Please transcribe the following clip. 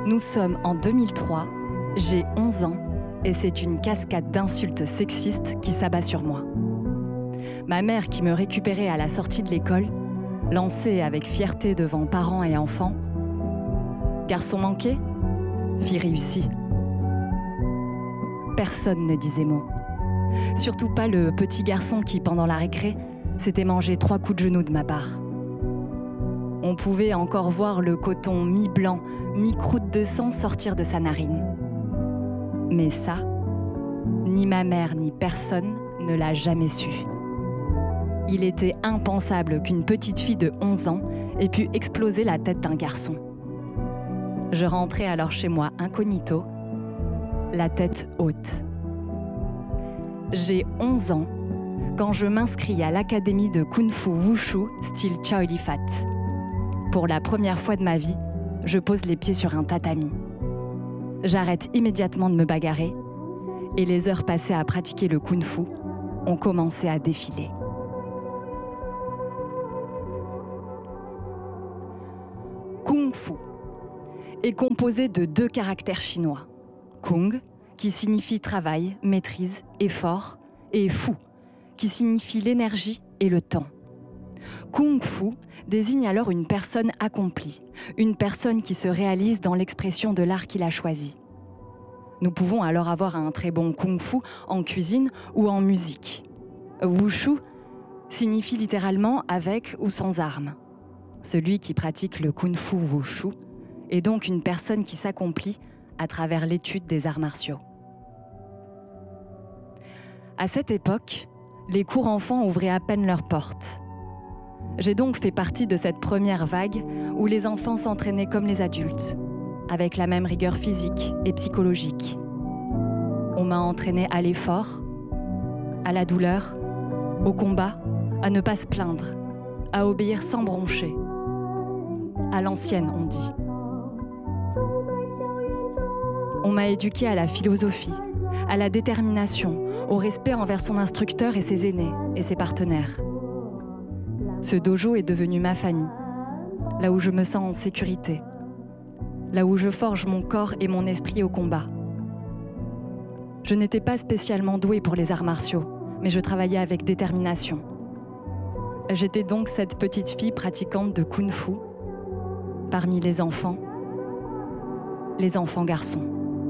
Nous sommes en 2003, j'ai 11 ans et c'est une cascade d'insultes sexistes qui s'abat sur moi. Ma mère, qui me récupérait à la sortie de l'école, lançait avec fierté devant parents et enfants « Garçon manqué, fille réussie ». Personne ne disait mot. Surtout pas le petit garçon qui, pendant la récré, s'était mangé 3 coups de genou de ma part. On pouvait encore voir le coton mi-blanc, mi-croûte de sang sortir de sa narine. Mais ça, ni ma mère ni personne ne l'a jamais su. Il était impensable qu'une petite fille de 11 ans ait pu exploser la tête d'un garçon. Je rentrais alors chez moi incognito, la tête haute. J'ai 11 ans quand je m'inscris à l'académie de Kung Fu Wushu style Chow Li Fat. Pour la première fois de ma vie, je pose les pieds sur un tatami. J'arrête immédiatement de me bagarrer et les heures passées à pratiquer le Kung Fu ont commencé à défiler. Kung Fu est composé de 2 caractères chinois. Kung, qui signifie travail, maîtrise, effort, et Fu, qui signifie l'énergie et le temps. Kung Fu désigne alors une personne accomplie, une personne qui se réalise dans l'expression de l'art qu'il a choisi. Nous pouvons alors avoir un très bon Kung Fu en cuisine ou en musique. Wushu signifie littéralement avec ou sans armes. Celui qui pratique le Kung Fu Wushu est donc une personne qui s'accomplit à travers l'étude des arts martiaux. À cette époque, les cours enfants ouvraient à peine leurs portes. J'ai donc fait partie de cette première vague où les enfants s'entraînaient comme les adultes, avec la même rigueur physique et psychologique. On m'a entraînée à l'effort, à la douleur, au combat, à ne pas se plaindre, à obéir sans broncher. À l'ancienne, on dit. On m'a éduquée à la philosophie, à la détermination, au respect envers son instructeur et ses aînés et ses partenaires. Ce dojo est devenu ma famille, là où je me sens en sécurité, là où je forge mon corps et mon esprit au combat. Je n'étais pas spécialement douée pour les arts martiaux, mais je travaillais avec détermination. J'étais donc cette petite fille pratiquante de Kung Fu parmi les enfants garçons.